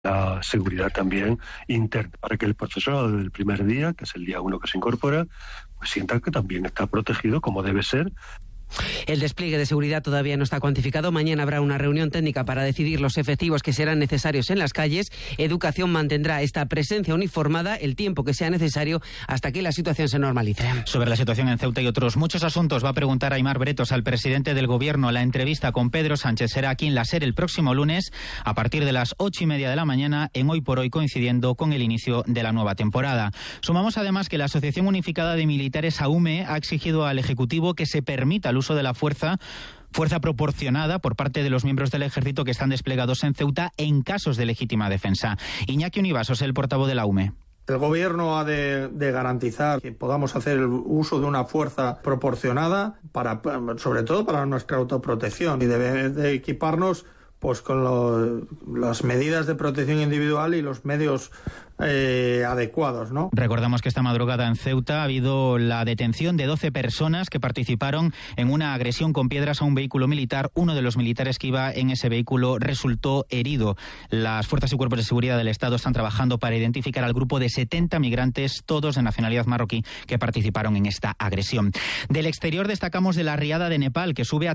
la seguridad también interna, para que el profesorado del primer día, que es el día 1 que se incorpora, pues sienta que también está protegido como debe ser. El despliegue de seguridad todavía no está cuantificado. Mañana habrá una reunión técnica para decidir los efectivos que serán necesarios en las calles. Educación mantendrá esta presencia uniformada el tiempo que sea necesario hasta que la situación se normalice. Sobre la situación en Ceuta y otros muchos asuntos va a preguntar Aimar Bretos al presidente del Gobierno. La entrevista con Pedro Sánchez será aquí en la SER el próximo lunes a partir de las 8:30 de la mañana en Hoy por Hoy, coincidiendo con el inicio de la nueva temporada. Sumamos además que la Asociación Unificada de Militares AUME ha exigido al Ejecutivo que se permita el uso de la fuerza proporcionada por parte de los miembros del Ejército que están desplegados en Ceuta en casos de legítima defensa. Iñaki Univasos, el portavoz de la UME. El Gobierno ha de garantizar que podamos hacer el uso de una fuerza proporcionada, sobre todo para nuestra autoprotección, y debe de equiparnos pues con las medidas de protección individual y los medios adecuados, ¿no? Recordamos que esta madrugada en Ceuta ha habido la detención de 12 personas que participaron en una agresión con piedras a un vehículo militar. Uno de los militares que iba en ese vehículo resultó herido. Las fuerzas y cuerpos de seguridad del Estado están trabajando para identificar al grupo de 70 migrantes, todos de nacionalidad marroquí, que participaron en esta agresión. Del exterior destacamos de la riada de Nepal, que sube a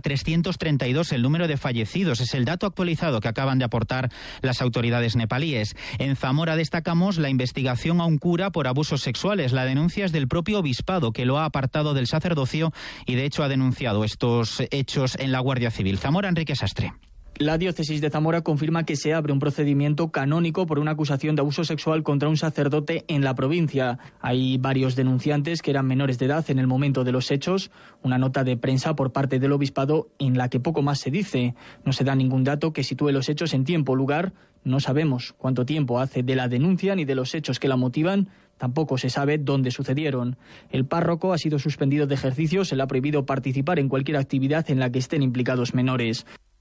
332 el número de fallecidos. Es el dato actualizado que acaban de aportar las autoridades nepalíes. En Zamora destacamos la investigación a un cura por abusos sexuales. La denuncia es del propio obispado, que lo ha apartado del sacerdocio y de hecho ha denunciado estos hechos en la Guardia Civil. Zamora, Enrique Sastre. La diócesis de Zamora confirma que se abre un procedimiento canónico por una acusación de abuso sexual contra un sacerdote en la provincia. Hay varios denunciantes que eran menores de edad en el momento de los hechos. Una nota de prensa por parte del obispado en la que poco más se dice. No se da ningún dato que sitúe los hechos en tiempo o lugar. No sabemos cuánto tiempo hace de la denuncia ni de los hechos que la motivan. Tampoco se sabe dónde sucedieron. El párroco ha sido suspendido de ejercicio. Se le ha prohibido participar en cualquier actividad en la que estén implicados menores.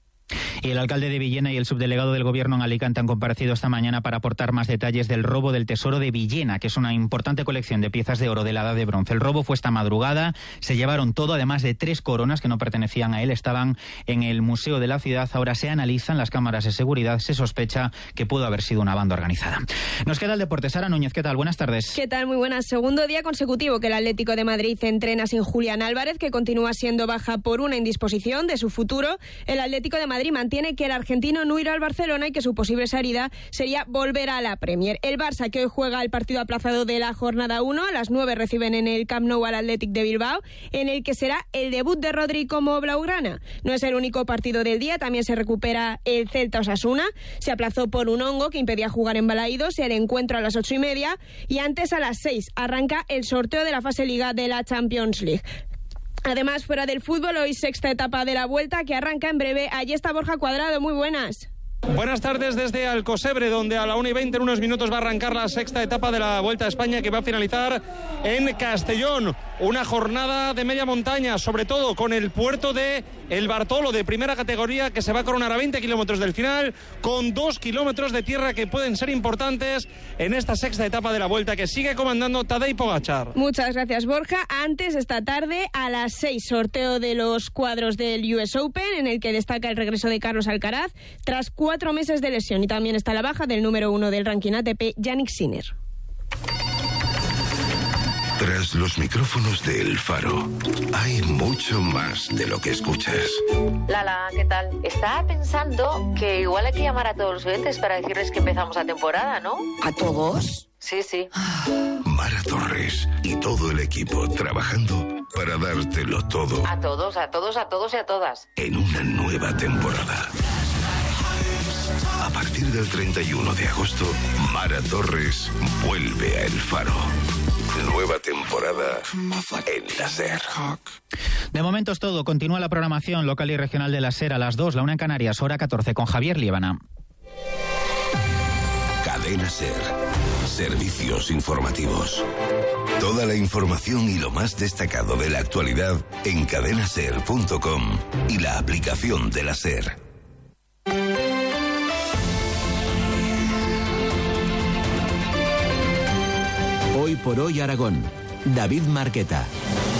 Y el alcalde de Villena y el subdelegado del Gobierno en Alicante han comparecido esta mañana para aportar más detalles del robo del Tesoro de Villena, que es una importante colección de piezas de oro de la Edad de Bronce. El robo fue esta madrugada, se llevaron todo, además de 3 coronas que no pertenecían a él, estaban en el Museo de la Ciudad. Ahora se analizan las cámaras de seguridad, se sospecha que pudo haber sido una banda organizada. Nos queda el deporte. Sara Núñez, ¿qué tal? Buenas tardes. ¿Qué tal? Muy buenas. Segundo día consecutivo que el Atlético de Madrid entrena sin Julián Álvarez, que continúa siendo baja por una indisposición de su futuro. El Atlético de Madrid mantiene que el argentino no irá al Barcelona y que su posible salida sería volver a la Premier. El Barça, que hoy juega el partido aplazado de la jornada 1, a las 9 reciben en el Camp Nou al Athletic de Bilbao, en el que será el debut de Rodri como blaugrana. No es el único partido del día, también se recupera el Celta Osasuna. Se aplazó por un hongo que impedía jugar en Balaídos, el encuentro a las 8:30, y antes a las 6 arranca el sorteo de la fase Liga de la Champions League. Además, fuera del fútbol, hoy sexta etapa de la Vuelta que arranca en breve. Allí está Borja Cuadrado, muy buenas. Buenas tardes desde Alcosebre, donde a la 1:20 en unos minutos va a arrancar la sexta etapa de la Vuelta a España, que va a finalizar en Castellón. Una jornada de media montaña, sobre todo con el puerto de El Bartolo, de primera categoría, que se va a coronar a 20 kilómetros del final, con 2 kilómetros de tierra que pueden ser importantes en esta sexta etapa de la Vuelta, que sigue comandando Tadej Pogačar. Muchas gracias, Borja. Antes, esta tarde, a las 6, sorteo de los cuadros del US Open, en el que destaca el regreso de Carlos Alcaraz, tras 4 meses de lesión, y también está la baja del número 1 del ranking ATP, Jannik Sinner. Tras los micrófonos de El Faro, hay mucho más de lo que escuchas. Lala, ¿qué tal? Estaba pensando que igual hay que llamar a todos los oyentes para decirles que empezamos la temporada, ¿no? ¿A todos? Sí, sí. Mara Torres y todo el equipo trabajando para dártelo todo. A todos, a todos, a todos y a todas. En una nueva temporada. A partir del 31 de agosto, Mara Torres vuelve a El Faro. Nueva temporada en la SER. De momento es todo. Continúa la programación local y regional de la SER a las 2, la 1 en Canarias, hora 14, con Javier Liébana. Cadena SER. Servicios informativos. Toda la información y lo más destacado de la actualidad en cadenaser.com y la aplicación de la SER. Hoy por hoy Aragón. David Marqueta.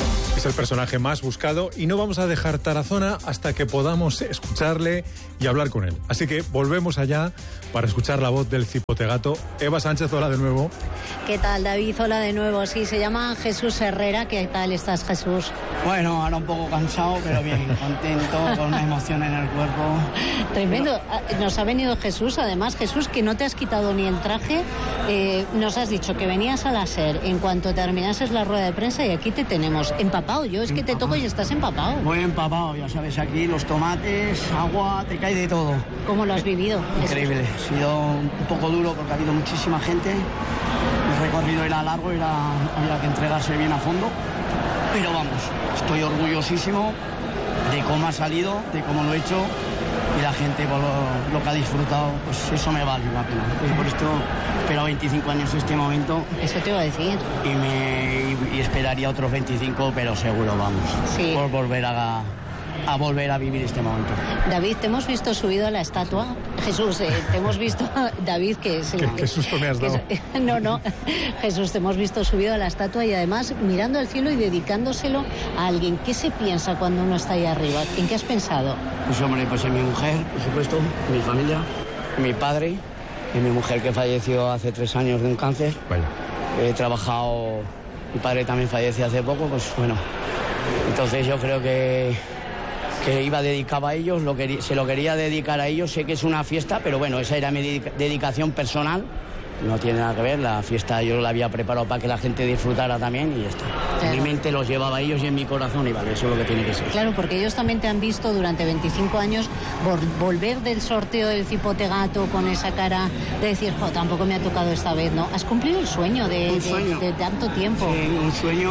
Es el personaje más buscado y no vamos a dejar Tarazona hasta que podamos escucharle y hablar con él. Así que volvemos allá para escuchar la voz del cipotegato. Eva Sánchez, hola de nuevo. ¿Qué tal, David? Hola de nuevo. Sí, se llama Jesús Herrera. ¿Qué tal estás, Jesús? Bueno, ahora un poco cansado, pero bien, contento, con una emoción en el cuerpo. Tremendo. Nos ha venido Jesús, además, Jesús, que no te has quitado ni el traje. Nos has dicho que venías a la SER en cuanto terminases la rueda de prensa y aquí te tenemos empapado. Yo es que te toco y estás empapado. Muy empapado, ya sabes, aquí los tomates, agua, te cae de todo. ¿Cómo lo has vivido? Increíble. Ha sido un poco duro porque ha habido muchísima gente. El recorrido era largo, había que entregarse bien a fondo. Pero vamos, estoy orgullosísimo de cómo ha salido, de cómo lo he hecho. Y la gente, por lo que ha disfrutado, pues eso me vale la pena. Y por esto espero 25 años este momento. Eso te iba a decir. Y esperaría otros 25, pero seguro, vamos. Sí. Por volver a volver a vivir este momento. David, te hemos visto subido a la estatua. Jesús, te hemos visto, David, que es... ¿Qué susto me has dado? No, Jesús, te hemos visto subido a la estatua y además mirando al cielo y dedicándoselo a alguien. ¿Qué se piensa cuando uno está ahí arriba? ¿En qué has pensado? Pues hombre, pues en mi mujer, por supuesto, en mi familia, en mi padre, en mi mujer que falleció hace 3 años de un cáncer. Vaya. He trabajado, mi padre también falleció hace poco, pues bueno. Entonces yo creo que iba dedicado a ellos, se lo quería dedicar a ellos. Sé que es una fiesta, pero bueno, esa era mi dedicación personal. No tiene nada que ver, la fiesta yo la había preparado para que la gente disfrutara también y ya está. Claro. En mi mente los llevaba a ellos y en mi corazón y vale, eso es lo que tiene que ser. Claro, porque ellos también te han visto durante 25 años volver del sorteo del cipotegato con esa cara de decir, tampoco me ha tocado esta vez, ¿no? Has cumplido el sueño de tanto tiempo. Sí, un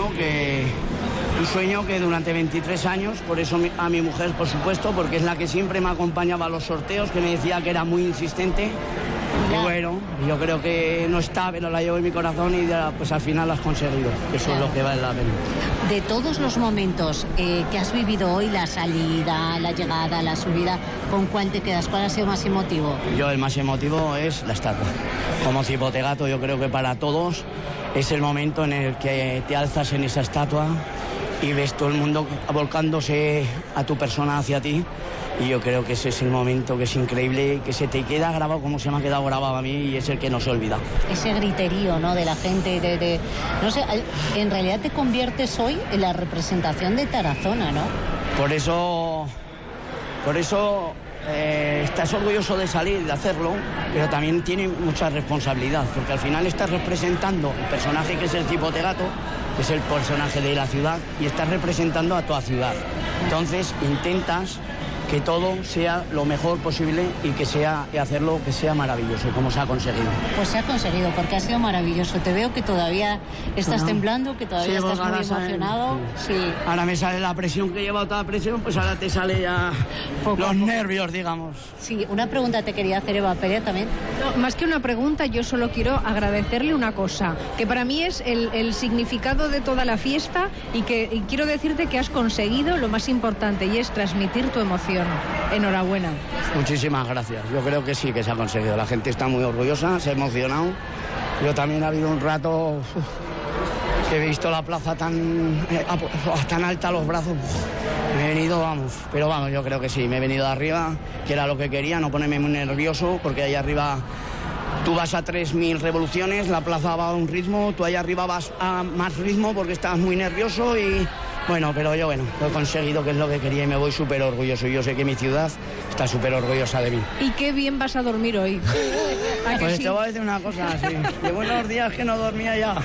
sueño que durante 23 años, por eso a mi mujer, por supuesto, porque es la que siempre me acompañaba a los sorteos, que me decía que era muy insistente. Y bueno, yo creo que no está, pero la llevo en mi corazón y pues al final la has conseguido. Eso es lo que vale la pena. De todos los momentos que has vivido hoy, la salida, la llegada, la subida, ¿con cuál te quedas? ¿Cuál ha sido más emotivo? Yo el más emotivo es la estatua. Como cipotegato, yo creo que para todos es el momento en el que te alzas en esa estatua y ves todo el mundo volcándose a tu persona hacia ti. Y yo creo que ese es el momento que es increíble, que se te queda grabado como se me ha quedado grabado a mí y es el que no se olvida. Ese griterío, ¿no?, de la gente, no sé, en realidad te conviertes hoy en la representación de Tarazona, ¿no? Por eso estás orgulloso de salir, de hacerlo, pero también tiene mucha responsabilidad, porque al final estás representando el personaje que es el cipotegato, que es el personaje de la ciudad, y estás representando a toda ciudad. Entonces intentas que todo sea lo mejor posible y que hacerlo que sea maravilloso, como se ha conseguido. Pues se ha conseguido, porque ha sido maravilloso. Te veo que todavía estás temblando, que todavía estás muy emocionado. Sí. Ahora me sale la presión que he llevado, toda presión, pues ahora te sale ya los nervios, digamos. Sí, una pregunta te quería hacer, Eva Pérez, también. No, más que una pregunta, yo solo quiero agradecerle una cosa, que para mí es el significado de toda la fiesta y quiero decirte que has conseguido lo más importante y es transmitir tu emoción. Enhorabuena. Muchísimas gracias. Yo creo que sí que se ha conseguido. La gente está muy orgullosa, se ha emocionado. Yo también ha habido un rato que he visto la plaza tan alta, los brazos. Me he venido, pero yo creo que sí. Me he venido de arriba, que era lo que quería, no ponerme muy nervioso, porque ahí arriba tú vas a 3.000 revoluciones, la plaza va a un ritmo, tú ahí arriba vas a más ritmo porque estás muy nervioso y... pero yo lo he conseguido, que es lo que quería y me voy súper orgulloso. Yo sé que mi ciudad está súper orgullosa de mí. Y qué bien vas a dormir hoy. Pues te voy a decir una cosa, sí. Llevo unos días que no dormía ya.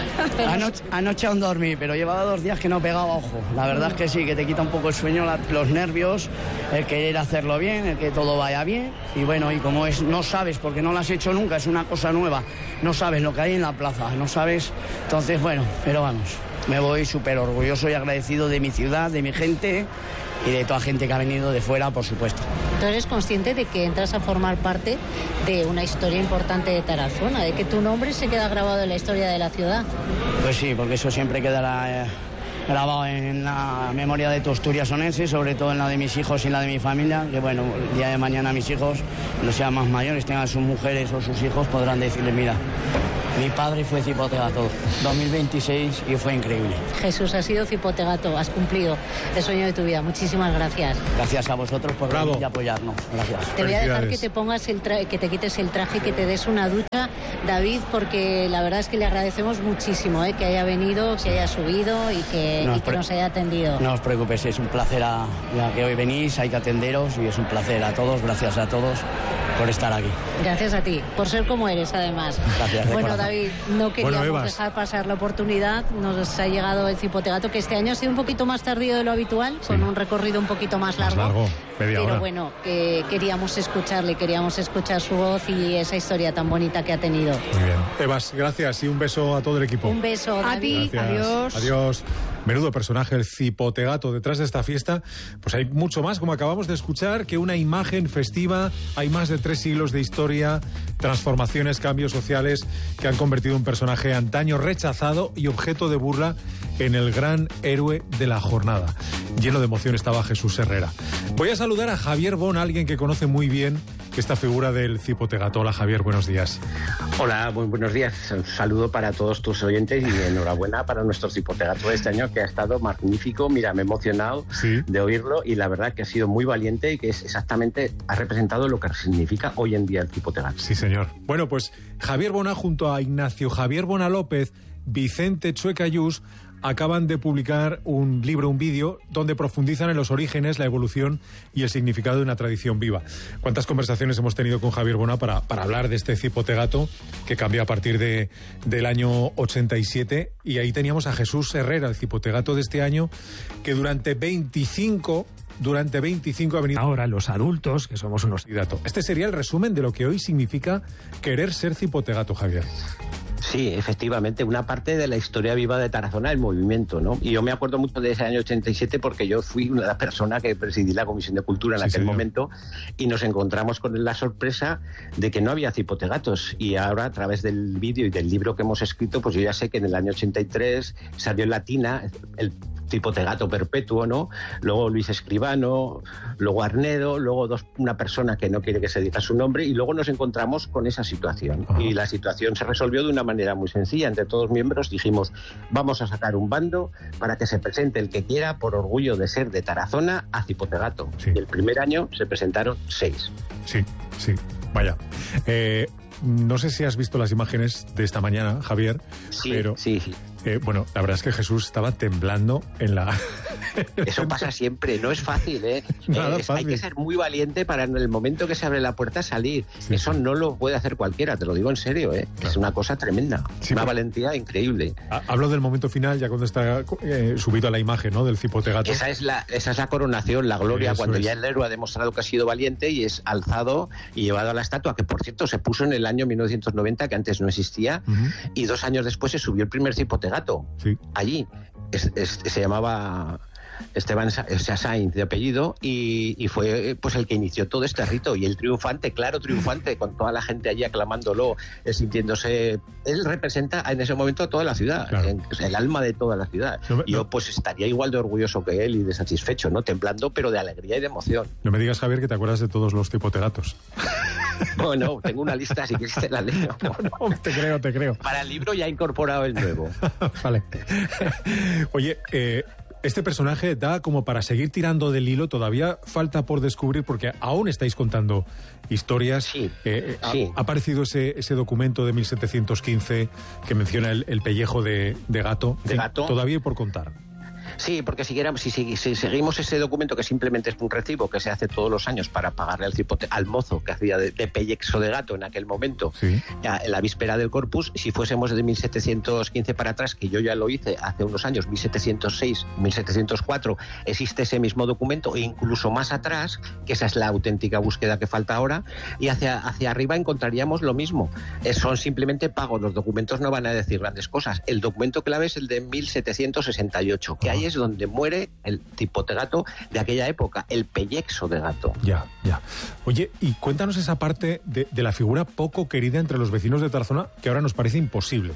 Anoche aún dormí, pero llevaba 2 días que no pegaba ojo. La verdad es que sí, que te quita un poco el sueño, los nervios, el querer hacerlo bien, el que todo vaya bien. Y y como no sabes, porque no lo has hecho nunca, es una cosa nueva. No sabes lo que hay en la plaza, no sabes. Entonces, pero vamos. Me voy súper orgulloso y agradecido de mi ciudad, de mi gente y de toda gente que ha venido de fuera, por supuesto. ¿Tú eres consciente de que entras a formar parte de una historia importante de Tarazona, de que tu nombre se queda grabado en la historia de la ciudad? Pues sí, porque eso siempre quedará grabado en la memoria de tu asturiasonense, sobre todo en la de mis hijos y la de mi familia, que el día de mañana mis hijos, cuando sean más mayores, tengan sus mujeres o sus hijos, podrán decirles, mira, Mi padre fue cipotegato 2026 y fue increíble. Jesús, has sido cipotegato, has cumplido el sueño de tu vida. Muchísimas gracias. Gracias a vosotros por venir y apoyarnos. Gracias. Te voy a dejar que te pongas que te quites el traje, que te des una ducha, David, porque la verdad es que le agradecemos muchísimo que haya venido, que haya subido y que nos haya atendido. No os preocupéis, es un placer ya que hoy venís, hay que atenderos y es un placer a todos, gracias a todos por estar aquí. Gracias a ti, por ser como eres además. Gracias. Bueno, David, no queríamos dejar pasar la oportunidad, nos ha llegado el cipotegato, que este año ha sido un poquito más tardío de lo habitual, con un recorrido un poquito más largo, media hora. Pero bueno, queríamos escucharle, queríamos escuchar su voz y esa historia tan bonita que ha tenido. Muy bien. Evas, gracias y un beso a todo el equipo. Un beso, David. A ti, adiós. Adiós. Menudo personaje, el cipotegato. Detrás de esta fiesta, pues hay mucho más, como acabamos de escuchar, que una imagen festiva. Hay más de 3 siglos de historia, transformaciones, cambios sociales que han convertido un personaje antaño rechazado y objeto de burla en el gran héroe de la jornada. Lleno de emoción estaba Jesús Herrera. Voy a saludar a Javier Bon, alguien que conoce muy bien esta figura del cipotegato. Hola, Javier, buenos días. Hola, muy buenos días. Un saludo para todos tus oyentes y enhorabuena para nuestro cipotegato de este año, que ha estado magnífico. Mira, me he emocionado de oírlo y la verdad que ha sido muy valiente y que es exactamente, ha representado lo que significa hoy en día el cipotegato. Sí, señor. Bueno, pues Javier Bona junto a Ignacio Javier Bona López, Vicente Chuecayús, acaban de publicar un libro, un vídeo, donde profundizan en los orígenes, la evolución y el significado de una tradición viva. ¿Cuántas conversaciones hemos tenido con Javier Bona para hablar de este cipotegato que cambió a partir del año 87? Y ahí teníamos a Jesús Herrera, el cipotegato de este año, que durante 25 ha venido. Ahora los adultos, que somos unos cipotegatos. Este sería el resumen de lo que hoy significa querer ser cipotegato, Javier. Sí, efectivamente, una parte de la historia viva de Tarazona, el movimiento, ¿no? Y yo me acuerdo mucho de ese año 87 porque yo fui una persona que presidí la Comisión de Cultura en aquel momento y nos encontramos con la sorpresa de que no había cipotegatos. Y ahora, a través del vídeo y del libro que hemos escrito, pues yo ya sé que en el año 83 salió en Latina el cipotegato perpetuo, ¿no? Luego Luis Escribano, luego Arnedo, luego una persona que no quiere que se diga su nombre, y luego nos encontramos con esa situación. Y la situación se resolvió de una manera muy sencilla. Entre todos los miembros dijimos, vamos a sacar un bando para que se presente el que quiera, por orgullo de ser de Tarazona, a cipotegato. Y el primer año se presentaron 6. Sí, vaya. No sé si has visto las imágenes de esta mañana, Javier, pero sí. Bueno, la verdad es que Jesús estaba temblando en la... Eso pasa siempre, no es fácil, ¿eh? Fácil. Hay que ser muy valiente para en el momento que se abre la puerta salir. Eso no lo puede hacer cualquiera, te lo digo en serio, ¿eh? Claro. Es una cosa tremenda, una valentía increíble. Hablo del momento final, ya cuando está subido a la imagen, ¿no?, del cipotegato. Esa es la coronación, la gloria, cuando ya el héroe ha demostrado que ha sido valiente y es alzado y llevado a la estatua, que por cierto se puso en el año 1990, que antes no existía, y 2 años después se subió el primer cipotegato allí. Se llamaba Esteban Sainz de apellido y fue pues el que inició todo este rito, y el triunfante, con toda la gente allí aclamándolo, sintiéndose, él representa en ese momento a toda la ciudad, el alma de toda la ciudad. Yo pues estaría igual de orgulloso que él y de satisfecho, ¿no?, temblando, pero de alegría y de emoción. No me digas, Javier, que te acuerdas de todos los cipotegatos. Bueno, tengo una lista, si quieres te la leo. No, te creo. Para el libro ya he incorporado el nuevo. Vale. Oye, este personaje da como para seguir tirando del hilo. Todavía falta por descubrir, porque aún estáis contando historias. Sí. Ha aparecido ese documento de 1715 que menciona el pellejo de gato. Todavía hay por contar. Sí, porque si seguimos ese documento, que simplemente es un recibo que se hace todos los años para pagarle al mozo que hacía de pellejo de gato en aquel momento, en la víspera del Corpus, si fuésemos de 1715 para atrás, que yo ya lo hice hace unos años, 1706, 1704, existe ese mismo documento, e incluso más atrás, que esa es la auténtica búsqueda que falta ahora, y hacia arriba encontraríamos lo mismo. Son simplemente pagos, los documentos no van a decir grandes cosas. El documento clave es el de 1768, que ahí es donde muere el cipotegato de aquella época, el pellejo de gato. Ya. Oye, y cuéntanos esa parte de la figura poco querida entre los vecinos de Tarazona, que ahora nos parece imposible.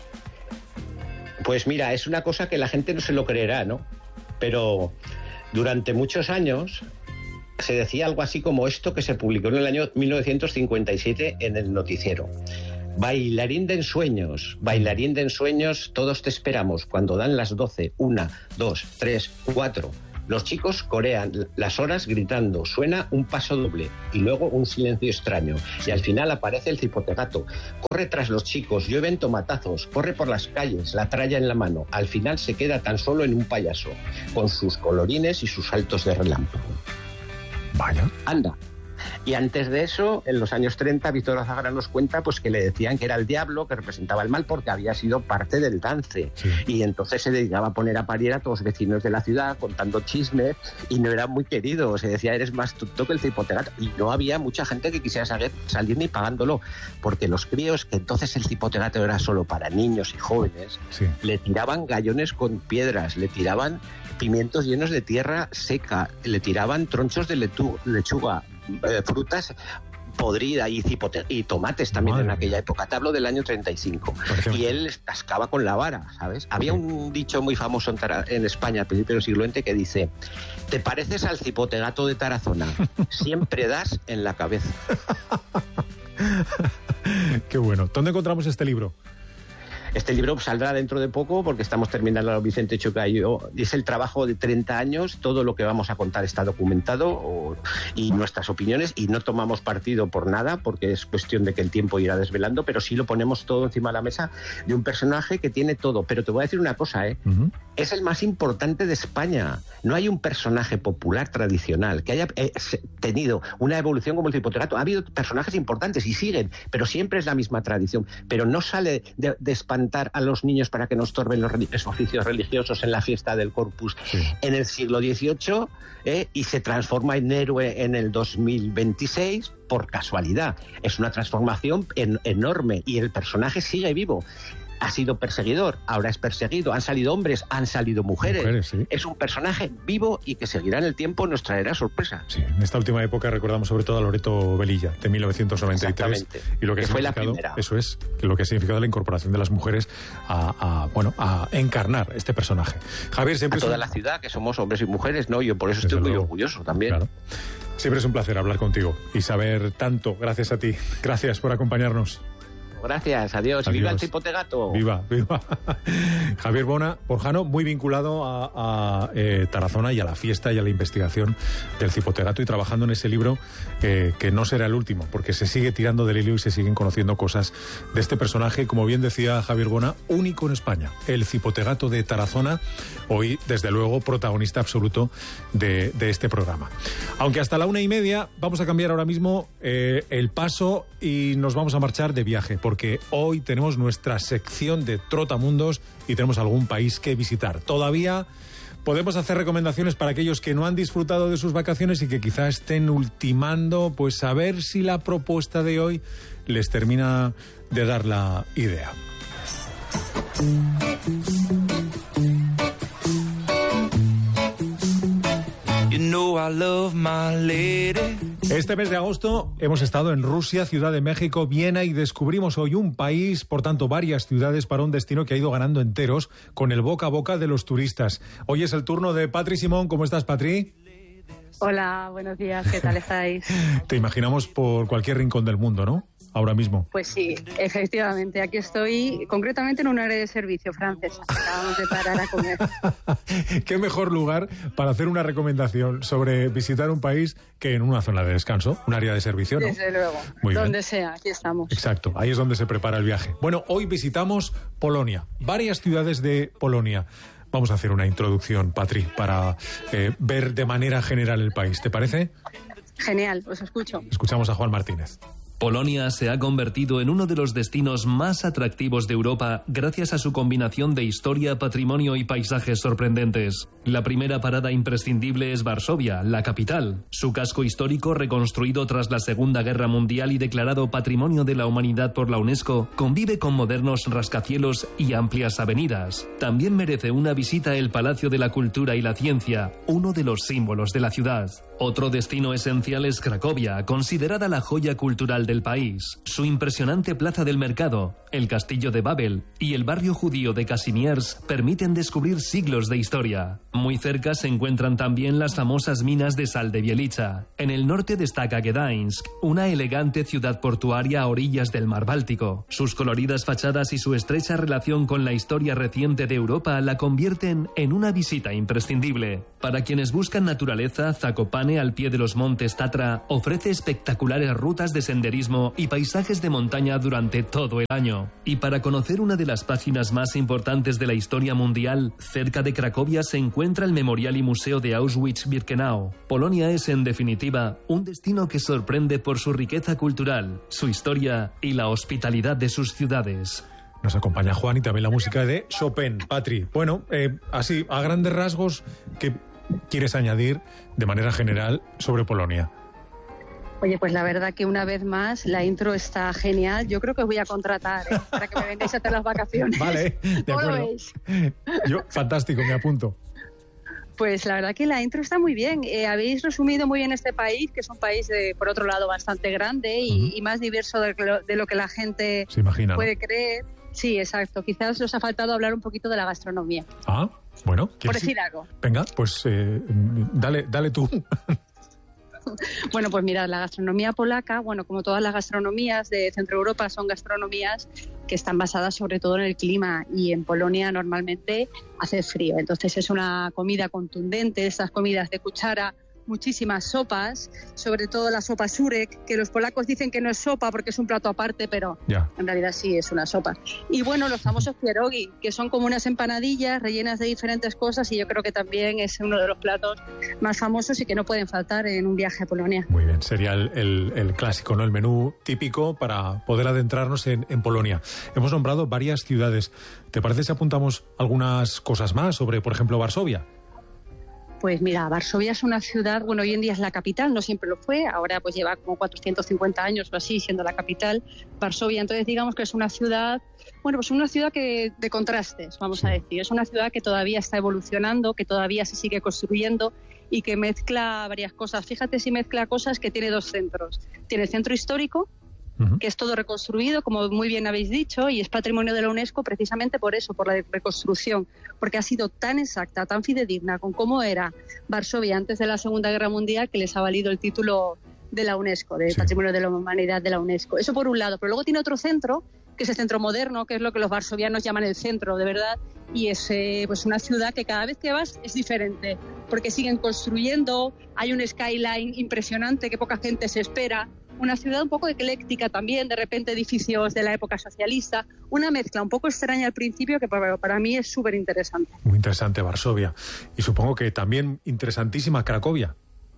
Pues mira, es una cosa que la gente no se lo creerá, ¿no? Pero durante muchos años se decía algo así como esto, que se publicó en el año 1957 en el noticiero. Bailarín de ensueños, todos te esperamos. Cuando dan las 12, 1, 2, 3, 4... Los chicos corean las horas gritando, suena un paso doble y luego un silencio extraño. Y al final aparece el cipotegato. Corre tras los chicos, llueven tomatazos, corre por las calles, la tralla en la mano. Al final se queda tan solo en un payaso, con sus colorines y sus saltos de relámpago. Vaya. Anda. Y antes de eso, en los años 30, Víctor Azagra nos cuenta pues que le decían que era el diablo, que representaba el mal, porque había sido parte del dance. Sí. Y entonces se dedicaba a poner a parir a todos los vecinos de la ciudad, contando chismes, y no era muy querido. Se decía, eres más tonto que el cipotegato. Y no había mucha gente que quisiera salir ni pagándolo, porque los críos, que entonces el cipotegato era solo para niños y jóvenes, sí, le tiraban gallones con piedras, le tiraban pimientos llenos de tierra seca, le tiraban tronchos de lechuga, frutas podrida y tomates también. Madre en aquella mía. Época. Te hablo del año 35. Y él les cascaba con la vara, ¿sabes? Había un dicho muy famoso en España al principio del siglo XX que dice: te pareces al cipotegato de Tarazona, siempre das en la cabeza. Qué bueno. ¿Dónde encontramos este libro? Este libro saldrá dentro de poco porque estamos terminando Vicente Chueca y yo. Es el trabajo de 30 años, todo lo que vamos a contar está documentado y nuestras opiniones, y no tomamos partido por nada porque es cuestión de que el tiempo irá desvelando, pero sí lo ponemos todo encima de la mesa de un personaje que tiene todo. Pero te voy a decir una cosa, es el más importante de España. No hay un personaje popular tradicional que haya tenido una evolución como el cipotegato. Ha habido personajes importantes y siguen, pero siempre es la misma tradición. Pero no sale de espantar a los niños para que no estorben los oficios religiosos en la fiesta del Corpus en el siglo XVIII y se transforma en héroe en el 2026 por casualidad. Es una transformación enorme y el personaje sigue vivo. Ha sido perseguidor, ahora es perseguido, han salido hombres, han salido mujeres. Sí. Es un personaje vivo y que seguirá en el tiempo, nos traerá sorpresa. Sí, en esta última época recordamos sobre todo a Loreto Velilla, de 1993. Y lo que fue la primera. Eso es, lo que ha significado la incorporación de las mujeres a encarnar este personaje. Javier, siempre a toda la ciudad, que somos hombres y mujeres, ¿no? Yo por eso estoy muy orgulloso también. Claro. Siempre es un placer hablar contigo y saber tanto. Gracias a ti. Gracias por acompañarnos. Gracias, adiós. Y viva el cipotegato. Viva. Javier Bona Borjano, muy vinculado a Tarazona y a la fiesta y a la investigación del cipotegato, y trabajando en ese libro que no será el último, porque se sigue tirando del hilo y se siguen conociendo cosas de este personaje, como bien decía Javier Bona, único en España, el cipotegato de Tarazona, hoy desde luego protagonista absoluto de este programa. Aunque hasta la 1:30 vamos a cambiar ahora mismo el paso y nos vamos a marchar de viaje, porque hoy tenemos nuestra sección de Trotamundos y tenemos algún país que visitar. Todavía podemos hacer recomendaciones para aquellos que no han disfrutado de sus vacaciones y que quizá estén ultimando, pues a ver si la propuesta de hoy les termina de dar la idea. Este mes de agosto hemos estado en Rusia, Ciudad de México, Viena, y descubrimos hoy un país, por tanto varias ciudades, para un destino que ha ido ganando enteros con el boca a boca de los turistas. Hoy es el turno de Patri Simón. ¿Cómo estás, Patri? Hola, buenos días. ¿Qué tal estáis? Te imaginamos por cualquier rincón del mundo, ¿no? Ahora mismo. Pues sí, efectivamente. Aquí estoy, concretamente en un área de servicio francesa. Acabamos de parar a comer. ¿Qué mejor lugar para hacer una recomendación sobre visitar un país que en una zona de descanso, un área de servicio, ¿no? Desde luego. Muy donde bien. Sea, aquí estamos. Exacto, ahí es donde se prepara el viaje. Bueno, hoy visitamos Polonia, varias ciudades de Polonia. Vamos a hacer una introducción, Patri, para ver de manera general el país. ¿Te parece? Genial, os escucho. Escuchamos a Juan Martínez. Polonia se ha convertido en uno de los destinos más atractivos de Europa gracias a su combinación de historia, patrimonio y paisajes sorprendentes. La primera parada imprescindible es Varsovia, la capital. Su casco histórico, reconstruido tras la Segunda Guerra Mundial y declarado Patrimonio de la Humanidad por la UNESCO, convive con modernos rascacielos y amplias avenidas. También merece una visita el Palacio de la Cultura y la Ciencia, uno de los símbolos de la ciudad. Otro destino esencial es Cracovia, considerada la joya cultural del país. Su impresionante plaza del mercado, el castillo de Babel y el barrio judío de Kazimierz permiten descubrir siglos de historia. Muy cerca se encuentran también las famosas minas de sal de Bielicha. En el norte destaca Gdańsk, una elegante ciudad portuaria a orillas del mar Báltico. Sus coloridas fachadas y su estrecha relación con la historia reciente de Europa la convierten en una visita imprescindible. Para quienes buscan naturaleza, Zakopane, al pie de los montes Tatra, ofrece espectaculares rutas de senderismo y paisajes de montaña durante todo el año. Y para conocer una de las páginas más importantes de la historia mundial, cerca de Cracovia se encuentra el Memorial y Museo de Auschwitz-Birkenau. Polonia es, en definitiva, un destino que sorprende por su riqueza cultural, su historia y la hospitalidad de sus ciudades. Nos acompaña Juan y también la música de Chopin. Patri, bueno, así, a grandes rasgos, ¿qué quieres añadir de manera general sobre Polonia? Oye, pues la verdad que una vez más la intro está genial. Yo creo que os voy a contratar para que me vengáis a hacer las vacaciones. Vale, de acuerdo. ¿Cómo lo veis? Yo, fantástico, me apunto. Pues la verdad que la intro está muy bien. Habéis resumido muy bien este país, que es un país, por otro lado, bastante grande y más diverso de lo que la gente se imagina, puede ¿no? creer. Sí, exacto. Quizás os ha faltado hablar un poquito de la gastronomía. Ah, bueno. Por decir algo. Venga, pues dale tú. Bueno, pues mirad, la gastronomía polaca, bueno, como todas las gastronomías de Centro Europa, son gastronomías que están basadas sobre todo en el clima, y en Polonia normalmente hace frío. Entonces es una comida contundente, estas comidas de cuchara, muchísimas sopas, sobre todo la sopa surek, que los polacos dicen que no es sopa porque es un plato aparte, pero en realidad sí es una sopa. Y bueno, los famosos pierogi, que son como unas empanadillas rellenas de diferentes cosas, y yo creo que también es uno de los platos más famosos y que no pueden faltar en un viaje a Polonia. Muy bien, sería el clásico, ¿no? El menú típico para poder adentrarnos en Polonia. Hemos nombrado varias ciudades. ¿Te parece si apuntamos algunas cosas más sobre, por ejemplo, Varsovia? Pues mira, Varsovia es una ciudad, bueno, hoy en día es la capital, no siempre lo fue, ahora pues lleva como 450 años o así siendo la capital, Varsovia. Entonces digamos que es una ciudad, bueno, pues una ciudad que de contrastes, vamos a decir. Es una ciudad que todavía está evolucionando, que todavía se sigue construyendo y que mezcla varias cosas. Fíjate si mezcla cosas, que tiene dos centros. Tiene el centro histórico, que es todo reconstruido, como muy bien habéis dicho, y es patrimonio de la UNESCO precisamente por eso, por la reconstrucción, porque ha sido tan exacta, tan fidedigna con cómo era Varsovia antes de la Segunda Guerra Mundial, que les ha valido el título de la UNESCO, de Patrimonio de la Humanidad de la UNESCO. Eso por un lado, pero luego tiene otro centro, que es el centro moderno, que es lo que los varsovianos llaman el centro, de verdad, y es pues una ciudad que cada vez que vas es diferente, porque siguen construyendo, hay un skyline impresionante que poca gente se espera. Una ciudad un poco ecléctica también, de repente edificios de la época socialista, una mezcla un poco extraña al principio que para mí es súper interesante. Muy interesante Varsovia. Y supongo que también interesantísima Cracovia.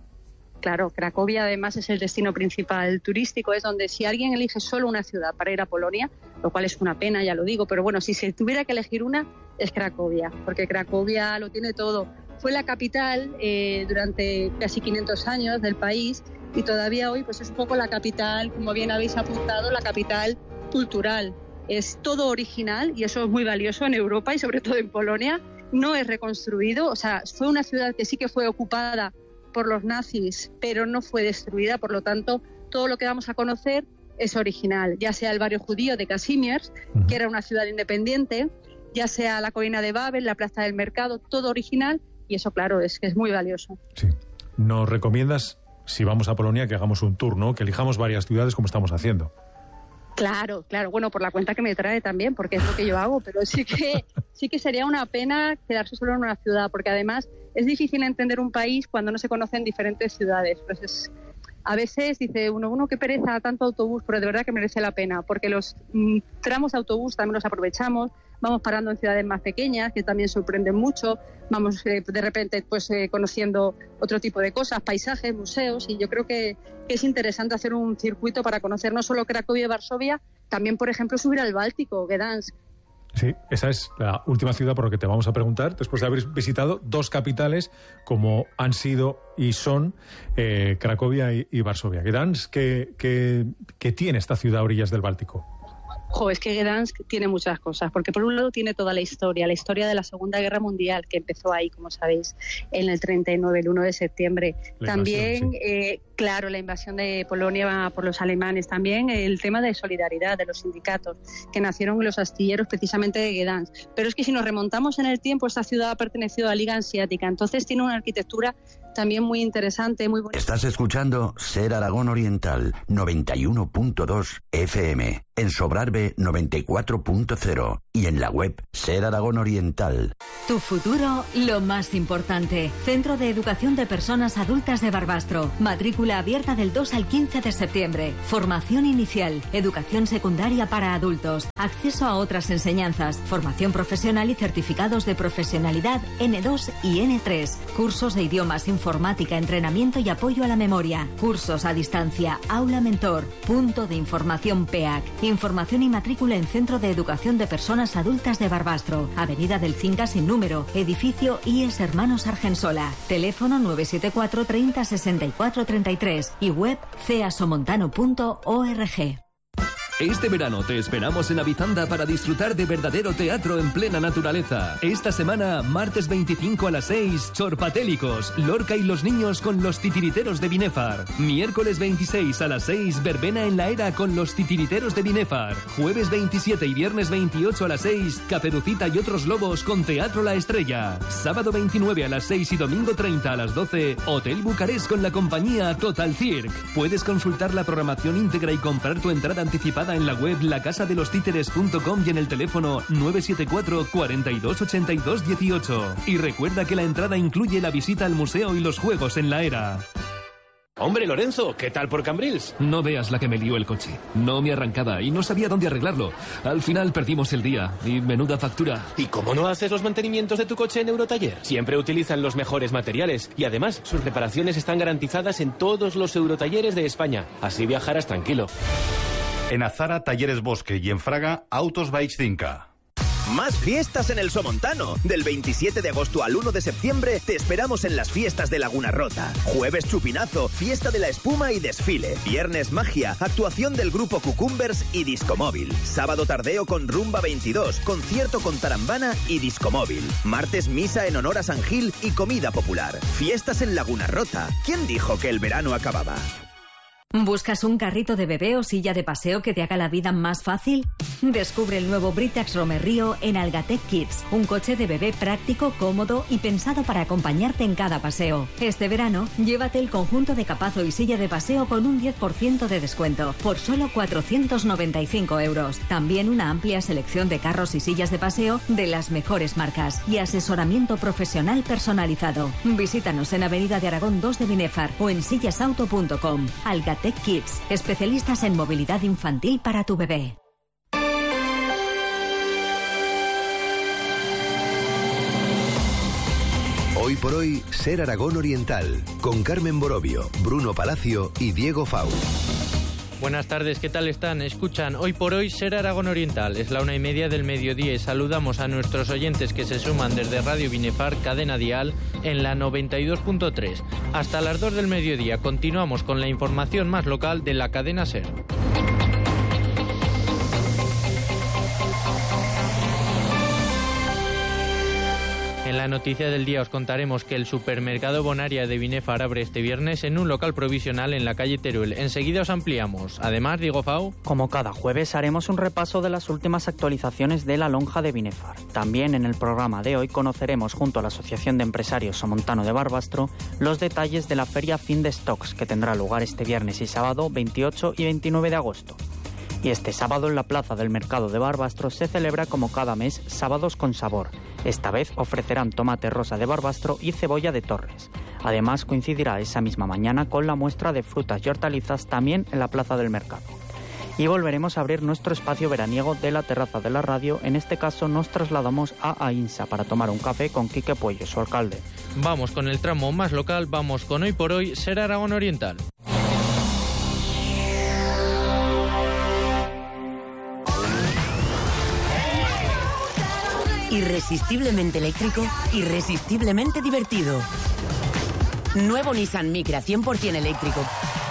Claro, Cracovia además es el destino principal turístico, es donde si alguien elige solo una ciudad para ir a Polonia, lo cual es una pena, ya lo digo, pero bueno, si se tuviera que elegir una, es Cracovia, porque Cracovia lo tiene todo. Fue la capital durante casi 500 años del país, y todavía hoy pues es un poco la capital, como bien habéis apuntado, la capital cultural. Es todo original y eso es muy valioso en Europa y sobre todo en Polonia. No es reconstruido, o sea, fue una ciudad que sí que fue ocupada por los nazis, pero no fue destruida, por lo tanto, todo lo que vamos a conocer es original, ya sea el barrio judío de Kazimierz, que era una ciudad independiente, ya sea la colina de Babel, la plaza del mercado, todo original, y eso, claro, es que es muy valioso. Sí. ¿Nos recomiendas, si vamos a Polonia, que hagamos un tour, ¿no? Que elijamos varias ciudades como estamos haciendo? Claro, bueno, por la cuenta que me trae también, porque es lo que yo hago, pero sí que sería una pena quedarse solo en una ciudad, porque además es difícil entender un país cuando no se conocen diferentes ciudades. Pues a veces dice uno, qué pereza, tanto autobús, pero de verdad que merece la pena, porque los tramos de autobús también los aprovechamos, vamos parando en ciudades más pequeñas, que también sorprenden mucho, vamos de repente pues conociendo otro tipo de cosas, paisajes, museos, y yo creo que es interesante hacer un circuito para conocer no solo Cracovia y Varsovia, también, por ejemplo, subir al Báltico, Gdansk. Sí, esa es la última ciudad por la que te vamos a preguntar, después de haber visitado dos capitales como han sido y son Cracovia y Varsovia. Gdansk, ¿qué tiene esta ciudad a orillas del Báltico? es que Gdansk tiene muchas cosas, porque por un lado tiene toda la historia de la Segunda Guerra Mundial, que empezó ahí, como sabéis, en el 39, el 1 de septiembre. También, claro, la invasión de Polonia por los alemanes. También el tema de solidaridad de los sindicatos, que nacieron en los astilleros precisamente de Gdansk. Pero es que si nos remontamos en el tiempo, esta ciudad ha pertenecido a la Liga Hanseática, entonces tiene una arquitectura también muy interesante, muy bonita. Estás escuchando Ser Aragón Oriental, 91.2 FM, en Sobrarbe 94.0 y en la web Ser Aragón Oriental. Tu futuro, lo más importante. Centro de Educación de Personas Adultas de Barbastro. Matrícula abierta del 2 al 15 de septiembre. Formación inicial, educación secundaria para adultos, acceso a otras enseñanzas, formación profesional y certificados de profesionalidad N2 y N3. Cursos de idiomas, informática, entrenamiento y apoyo a la memoria. Cursos a distancia, aula mentor, punto de información PEAC. Información y matrícula en Centro de Educación de Personas Adultas de Barbastro. Avenida del Cinca sin número, edificio IES Hermanos Argensola. Teléfono 974 30 64 33 y web ceasomontano.org. Este verano te esperamos en Avizanda para disfrutar de verdadero teatro en plena naturaleza. Esta semana, martes 25 a las 6, Chorpatélicos, Lorca y los niños con los titiriteros de Binefar. Miércoles 26 a las 6, Verbena en la Era con los titiriteros de Binefar. Jueves 27 y viernes 28 a las 6, Caperucita y otros lobos con Teatro La Estrella. Sábado 29 a las 6 y domingo 30 a las 12, Hotel Bucarest con la compañía Total Cirque. Puedes consultar la programación íntegra y comprar tu entrada anticipada en la web lacasadelostíteres.com y en el teléfono 974 42 82 18. Y recuerda que la entrada incluye la visita al museo y los juegos en la Era. Hombre, Lorenzo, ¿qué tal por Cambrils? No veas la que me lió el coche. No me arrancaba y no sabía dónde arreglarlo. Al final perdimos el día y menuda factura. ¿Y cómo no haces los mantenimientos de tu coche en Eurotaller? Siempre utilizan los mejores materiales y además sus reparaciones están garantizadas en todos los Eurotalleres de España. Así viajarás tranquilo. En Azara, Talleres Bosque y en Fraga, Autos Bikes Cinca. Más fiestas en el Somontano. Del 27 de agosto al 1 de septiembre te esperamos en las fiestas de Laguna Rota. Jueves chupinazo, fiesta de la espuma y desfile. Viernes magia, actuación del grupo Cucumbers y Discomóvil. Sábado tardeo con Rumba 22, concierto con Tarambana y Discomóvil. Martes misa en honor a San Gil y comida popular. Fiestas en Laguna Rota. ¿Quién dijo que el verano acababa? ¿Buscas un carrito de bebé o silla de paseo que te haga la vida más fácil? Descubre el nuevo Britax Romerrío en Algatec Kids, un coche de bebé práctico, cómodo y pensado para acompañarte en cada paseo. Este verano, llévate el conjunto de capazo y silla de paseo con un 10% de descuento, por solo 495 €. También una amplia selección de carros y sillas de paseo de las mejores marcas y asesoramiento profesional personalizado. Visítanos en Avenida de Aragón 2 de Binefar o en sillasauto.com. Algatec Kids, especialistas en movilidad infantil para tu bebé. Hoy por hoy, Ser Aragón Oriental, con Carmen Borovio, Bruno Palacio y Diego Fau. Buenas tardes, ¿qué tal están? Escuchan Hoy por Hoy Ser Aragón Oriental. Es la 1:30 del mediodía y saludamos a nuestros oyentes que se suman desde Radio Binefar, cadena dial, en la 92.3. Hasta las 2 del mediodía continuamos con la información más local de la cadena Ser. En la noticia del día os contaremos que el supermercado Bonaria de Binefar abre este viernes en un local provisional en la calle Teruel. Enseguida os ampliamos. Además, Diego Fau. Como cada jueves haremos un repaso de las últimas actualizaciones de la lonja de Binefar. También en el programa de hoy conoceremos junto a la Asociación de Empresarios Somontano de Barbastro los detalles de la feria Fin de Stocks que tendrá lugar este viernes y sábado 28 y 29 de agosto. Y este sábado en la plaza del Mercado de Barbastro se celebra como cada mes Sábados con Sabor. Esta vez ofrecerán tomate rosa de Barbastro y cebolla de Torres. Además coincidirá esa misma mañana con la muestra de frutas y hortalizas también en la plaza del Mercado. Y volveremos a abrir nuestro espacio veraniego de la terraza de la radio. En este caso nos trasladamos a Ainsa para tomar un café con Quique Puello, su alcalde. Vamos con el tramo más local, vamos con Hoy por Hoy Ser Aragón Oriental. Irresistiblemente eléctrico, irresistiblemente divertido. Nuevo Nissan Micra 100% eléctrico.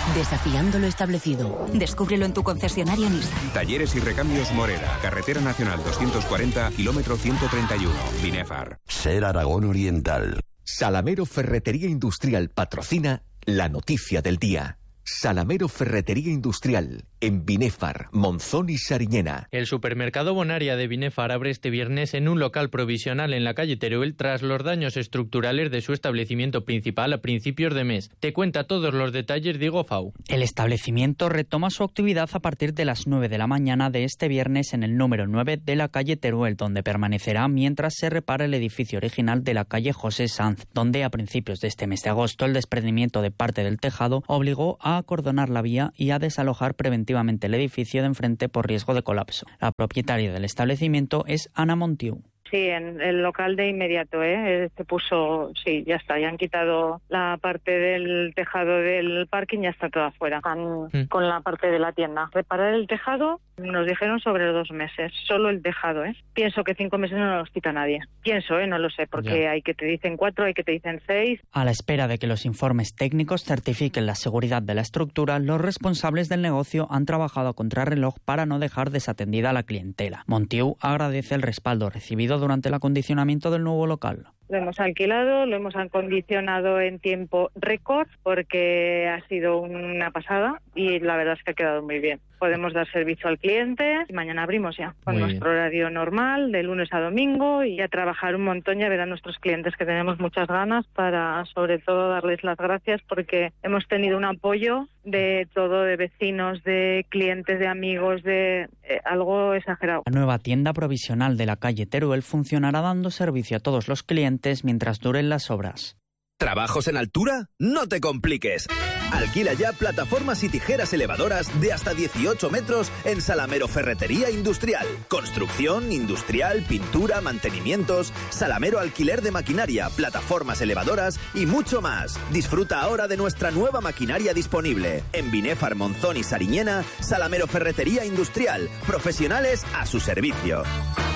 desafiando lo establecido. Descúbrelo en tu concesionario Nissan. Talleres y recambios Morera, Carretera Nacional 240, kilómetro 131, Binefar. Ser Aragón Oriental. Salamero Ferretería Industrial patrocina la noticia del día. Salamero Ferretería Industrial, en Binefar, Monzón y Sariñena. El supermercado Bonaria de Binefar abre este viernes en un local provisional en la calle Teruel tras los daños estructurales de su establecimiento principal a principios de mes. Te cuenta todos los detalles Diego Fau. El establecimiento retoma su actividad a partir de las 9 de la mañana de este viernes en el número 9 de la calle Teruel, donde permanecerá mientras se repara el edificio original de la calle José Sanz, donde a principios de este mes de agosto el desprendimiento de parte del tejado obligó a acordonar la vía y a desalojar preventivamente el edificio de enfrente por riesgo de colapso. La propietaria del establecimiento es Ana Montiu. Sí, en el local de inmediato, se puso, sí, ya está, ya han quitado la parte del tejado del parking, ya está todo afuera, con la parte de la tienda. Reparar el tejado, nos dijeron sobre 2 meses, solo el tejado, Pienso que 5 meses no los quita nadie. Pienso, no lo sé, porque ya. Hay que te dicen 4, hay que te dicen 6. A la espera de que los informes técnicos certifiquen la seguridad de la estructura, los responsables del negocio han trabajado a contrarreloj para no dejar desatendida a la clientela. Montiu agradece el respaldo recibido durante el acondicionamiento del nuevo local. Lo hemos alquilado, lo hemos acondicionado en tiempo récord porque ha sido una pasada y la verdad es que ha quedado muy bien. Podemos dar servicio al cliente y mañana abrimos ya con nuestro horario normal de lunes a domingo y a trabajar un montón. Ya verán nuestros clientes que tenemos muchas ganas para sobre todo darles las gracias porque hemos tenido un apoyo de todo, de vecinos, de clientes, de amigos, de algo exagerado. La nueva tienda provisional de la calle Teruel funcionará dando servicio a todos los clientes mientras duren las obras. ¿Trabajos en altura? No te compliques. Alquila ya plataformas y tijeras elevadoras de hasta 18 metros en Salamero Ferretería Industrial. Construcción, industrial, pintura, mantenimientos, Salamero Alquiler de maquinaria, plataformas elevadoras y mucho más. Disfruta ahora de nuestra nueva maquinaria disponible. En Binefar, Monzón y Sariñena, Salamero Ferretería Industrial. Profesionales a su servicio.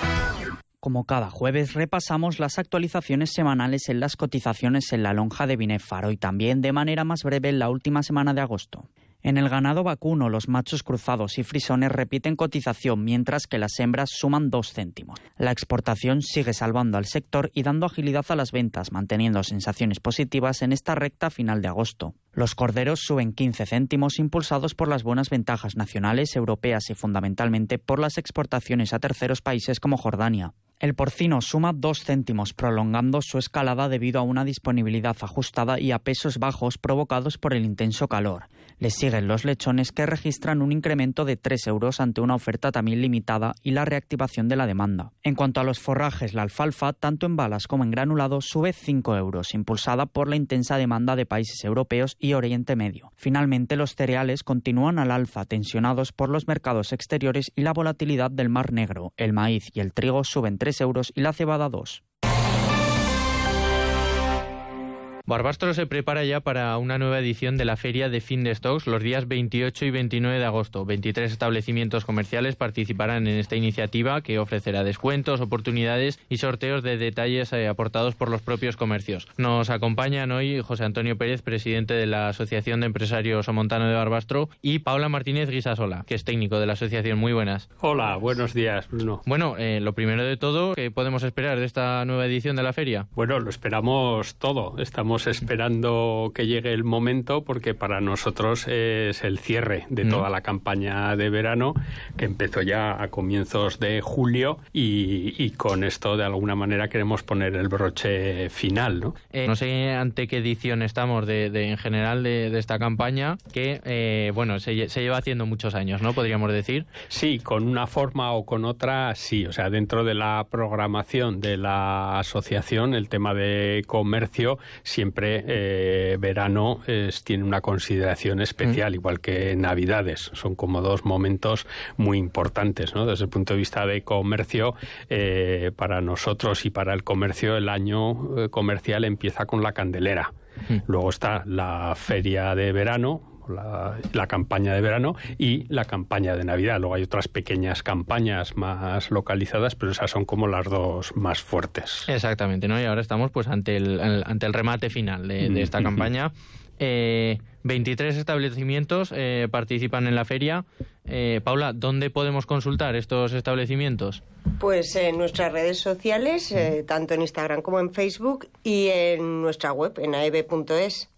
Como cada jueves, repasamos las actualizaciones semanales en las cotizaciones en la lonja de Binefar, hoy también de manera más breve en la última semana de agosto. En el ganado vacuno, los machos cruzados y frisones repiten cotización, mientras que las hembras suman 2 céntimos. La exportación sigue salvando al sector y dando agilidad a las ventas, manteniendo sensaciones positivas en esta recta final de agosto. Los corderos suben 15 céntimos, impulsados por las buenas ventajas nacionales, europeas y fundamentalmente por las exportaciones a terceros países como Jordania. El porcino suma 2 céntimos, prolongando su escalada debido a una disponibilidad ajustada y a pesos bajos provocados por el intenso calor. Le siguen los lechones, que registran un incremento de 3 euros ante una oferta también limitada y la reactivación de la demanda. En cuanto a los forrajes, la alfalfa, tanto en balas como en granulado, sube 5 euros, impulsada por la intensa demanda de países europeos y Oriente Medio. Finalmente, los cereales continúan al alza, tensionados por los mercados exteriores y la volatilidad del Mar Negro. El maíz y el trigo suben 3 euros y la cebada 2. Barbastro se prepara ya para una nueva edición de la Feria de Fin de Stocks los días 28 y 29 de agosto. 23 establecimientos comerciales participarán en esta iniciativa que ofrecerá descuentos, oportunidades y sorteos de detalles aportados por los propios comercios. Nos acompañan hoy José Antonio Pérez, presidente de la Asociación de Empresarios Somontano de Barbastro, y Paula Martínez Guisasola, que es técnico de la asociación. Muy buenas. Hola, buenos días, Bruno. Bueno, lo primero de todo, ¿qué podemos esperar de esta nueva edición de la feria? Bueno, lo esperamos todo. Estamos esperando que llegue el momento porque para nosotros es el cierre de toda la campaña de verano que empezó ya a comienzos de julio y con esto de alguna manera queremos poner el broche final, ¿no? No sé ante qué edición estamos en general de esta campaña que, bueno, se lleva haciendo muchos años, ¿no? Podríamos decir. Sí, con una forma o con otra, sí. O sea, dentro de la programación de la asociación, el tema de comercio siempre verano tiene una consideración especial, igual que Navidades. Son como 2 momentos muy importantes, ¿no? Desde el punto de vista de comercio, para nosotros y para el comercio, el año comercial empieza con la Candelera. Luego está la feria de verano, la campaña de verano y la campaña de Navidad. Luego hay otras pequeñas campañas más localizadas, pero esas son como las 2 más fuertes. Exactamente, ¿no? Y ahora estamos pues ante el remate final de esta campaña. 23 establecimientos participan en la feria. Paula, ¿dónde podemos consultar estos establecimientos? Pues en nuestras redes sociales, tanto en Instagram como en Facebook, y en nuestra web, en aeb.es.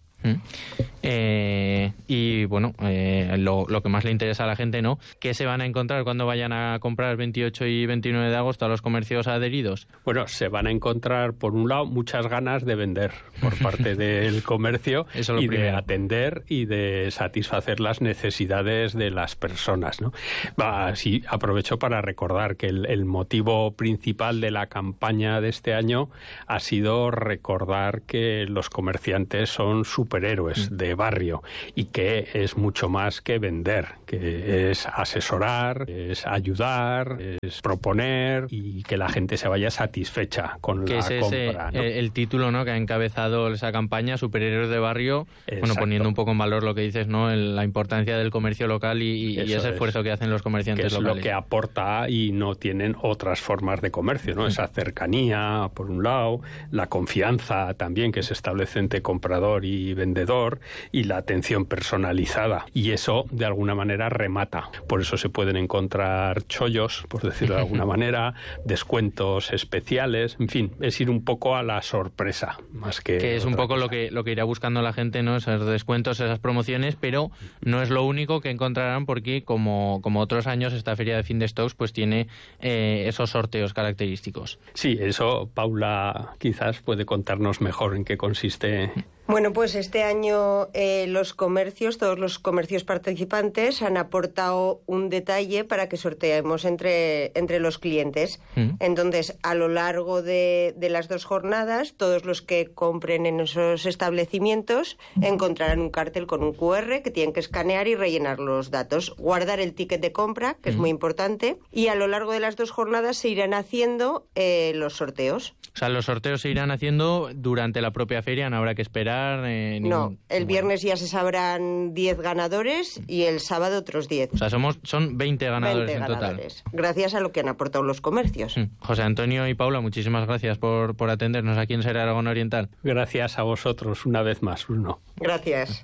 Y bueno, lo que más le interesa a la gente, ¿no? ¿Qué se van a encontrar cuando vayan a comprar 28 y 29 de agosto a los comercios adheridos? Bueno, se van a encontrar, por un lado, muchas ganas de vender por parte del comercio y de atender y de satisfacer las necesidades de las personas, ¿no? Sí, aprovecho para recordar que el motivo principal de la campaña de este año ha sido recordar que los comerciantes son superhéroes de barrio y que es mucho más que vender, que es asesorar, es ayudar, es proponer y que la gente se vaya satisfecha con la compra, ¿no? El título, ¿no?, que ha encabezado esa campaña, Superhéroes de Barrio. Exacto. Bueno, poniendo un poco en valor lo que dices, ¿no?, la importancia del comercio local y ese esfuerzo que hacen los comerciantes locales. Lo que aporta y no tienen otras formas de comercio, ¿no? Esa cercanía, por un lado, la confianza también que se establece entre comprador y vendedor, y la atención personalizada, y eso de alguna manera remata. Por eso se pueden encontrar chollos, por decirlo de alguna manera, descuentos especiales, en fin, es ir un poco a la sorpresa más que es un poco lo que irá buscando la gente, ¿no?, esos descuentos, esas promociones, pero no es lo único que encontrarán, porque como otros años esta feria de fin de stocks pues tiene esos sorteos característicos. Sí, eso Paula quizás puede contarnos mejor en qué consiste. Bueno, pues este año todos los comercios participantes han aportado un detalle para que sorteemos entre los clientes. Entonces, a lo largo de las 2 jornadas, todos los que compren en esos establecimientos encontrarán un cartel con un QR que tienen que escanear y rellenar los datos, guardar el ticket de compra, que es muy importante, y a lo largo de las 2 jornadas se irán haciendo los sorteos. O sea, los sorteos se irán haciendo durante la propia feria, no habrá que esperar. No, el viernes ya se sabrán 10 ganadores y el sábado otros 10. O sea, son 20 ganadores en total. Gracias a lo que han aportado los comercios. José Antonio y Paula, muchísimas gracias por atendernos aquí en Ser Aragón Oriental. Gracias a vosotros una vez más, Bruno. Gracias.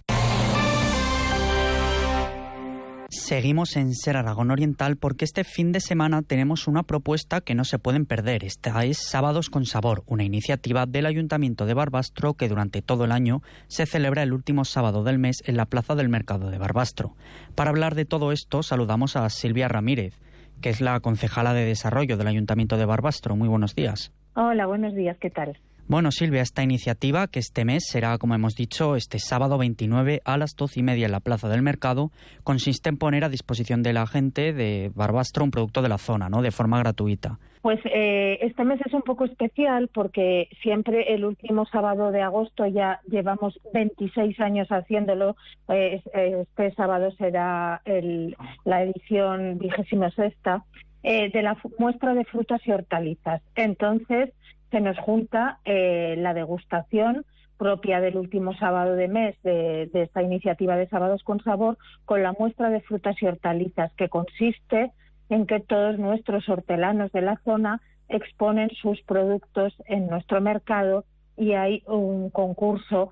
Seguimos en Ser Aragón Oriental porque este fin de semana tenemos una propuesta que no se pueden perder. Esta es Sábados con Sabor, una iniciativa del Ayuntamiento de Barbastro que durante todo el año se celebra el último sábado del mes en la Plaza del Mercado de Barbastro. Para hablar de todo esto saludamos a Silvia Ramírez, que es la concejala de Desarrollo del Ayuntamiento de Barbastro. Muy buenos días. Hola, buenos días, ¿qué tal? Bueno, Silvia, esta iniciativa, que este mes será, como hemos dicho, este sábado 29 a las 12:30 en la Plaza del Mercado, consiste en poner a disposición de la gente de Barbastro un producto de la zona, ¿no?, de forma gratuita. Pues este mes es un poco especial porque siempre el último sábado de agosto, ya llevamos 26 años haciéndolo. Este sábado será la edición 26ª de la muestra de frutas y hortalizas. Entonces se nos junta la degustación propia del último sábado de mes de esta iniciativa de Sábados con Sabor, con la muestra de frutas y hortalizas, que consiste en que todos nuestros hortelanos de la zona exponen sus productos en nuestro mercado, y hay un concurso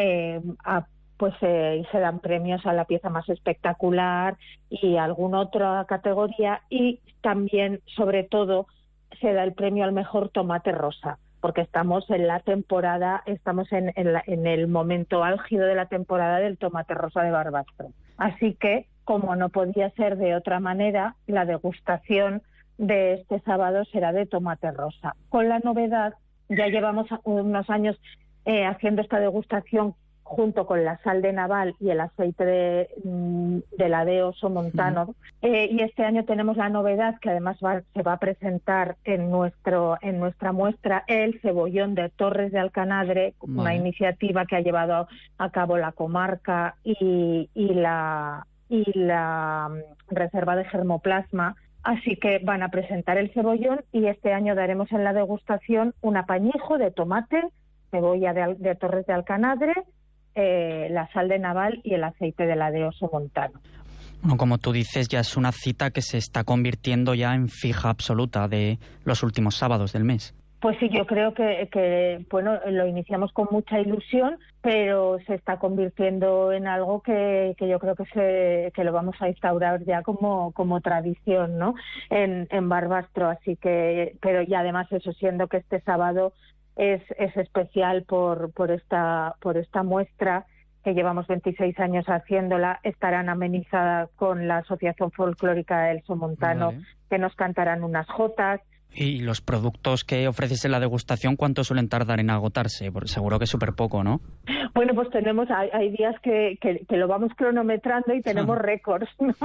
y se dan premios a la pieza más espectacular y alguna otra categoría, y también, sobre todo, se da el premio al mejor tomate rosa, porque estamos en la temporada, estamos en el momento álgido de la temporada del tomate rosa de Barbastro. Así que, como no podía ser de otra manera, la degustación de este sábado será de tomate rosa. Con la novedad, ya llevamos unos años haciendo esta degustación junto con la sal de Naval y el aceite de ladeo somontano. Y este año tenemos la novedad, que además se va a presentar en nuestra muestra, el cebollón de Torres de Alcanadre, una iniciativa que ha llevado a cabo la comarca y la Reserva de Germoplasma. Así que van a presentar el cebollón, y este año daremos en la degustación un apañijo de tomate, cebolla de Torres de Alcanadre, la sal de Naval y el aceite de ladeo somontano. Bueno, como tú dices, ya es una cita que se está convirtiendo ya en fija absoluta de los últimos sábados del mes. Pues sí, yo creo que bueno, lo iniciamos con mucha ilusión, pero se está convirtiendo en algo que yo creo que lo vamos a instaurar ya como tradición, ¿no? En Barbastro, así que, pero y además eso, siendo que este sábado es especial por esta muestra que llevamos 26 años haciéndola, estarán amenizadas con la Asociación Folclórica del Somontano, vale, que nos cantarán unas jotas. ¿Y los productos que ofreces en la degustación cuánto suelen tardar en agotarse? Porque seguro que es súper poco, ¿no? Bueno, pues hay días que lo vamos cronometrando y tenemos récords, ¿no?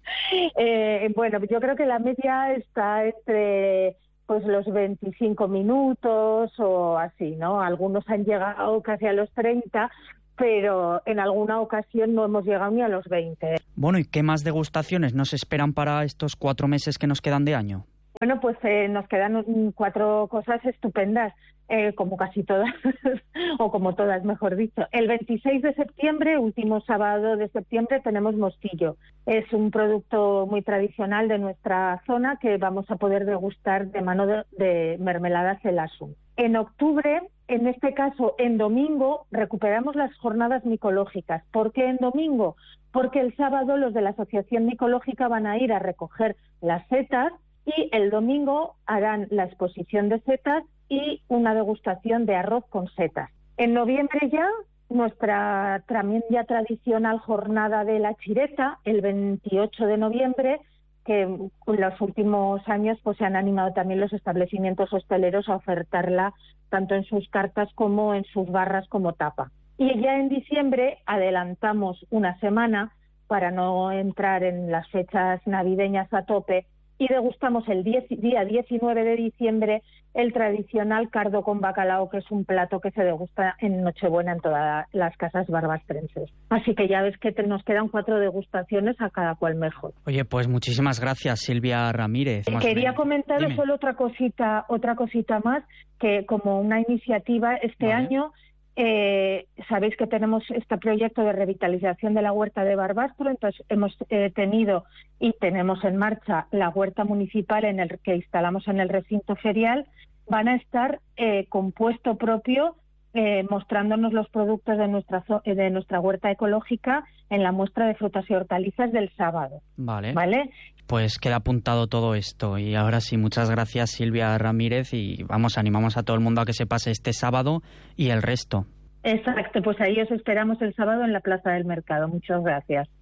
Bueno, yo creo que la media está entre pues los 25 minutos o así, ¿no? Algunos han llegado casi a los 30, pero en alguna ocasión no hemos llegado ni a los 20. Bueno, ¿y qué más degustaciones nos esperan para estos 4 meses que nos quedan de año? Bueno, pues nos quedan 4 cosas estupendas, como casi todas, o como todas, mejor dicho. El 26 de septiembre, último sábado de septiembre, tenemos Mostillo. Es un producto muy tradicional de nuestra zona que vamos a poder degustar de mano de Mermeladas El Asun. En octubre, en este caso en domingo, recuperamos las jornadas micológicas. ¿Por qué en domingo? Porque el sábado los de la Asociación Micológica van a ir a recoger las setas y el domingo harán la exposición de setas y una degustación de arroz con setas. En noviembre ya, nuestra también ya tradicional jornada de la chireta, el 28 de noviembre, que en los últimos años pues se han animado también los establecimientos hosteleros a ofertarla tanto en sus cartas como en sus barras como tapa. Y ya en diciembre adelantamos una semana para no entrar en las fechas navideñas a tope, y degustamos el día 19 de diciembre el tradicional cardo con bacalao, que es un plato que se degusta en Nochebuena en todas las casas barbastrenses. Así que ya ves que nos quedan 4 degustaciones, a cada cual mejor. Oye, pues muchísimas gracias, Silvia Ramírez. Quería comentaros solo otra cosita más, que como una iniciativa este año... sabéis que tenemos este proyecto de revitalización de la huerta de Barbastro, entonces hemos tenido y tenemos en marcha la huerta municipal en el que instalamos en el recinto ferial. Van a estar con puesto propio mostrándonos los productos de nuestra huerta ecológica en la muestra de frutas y hortalizas del sábado. ¿Vale? Pues queda apuntado todo esto. Y ahora sí, muchas gracias, Silvia Ramírez, y animamos a todo el mundo a que se pase este sábado y el resto. Exacto, pues ahí os esperamos el sábado en la Plaza del Mercado. Muchas gracias.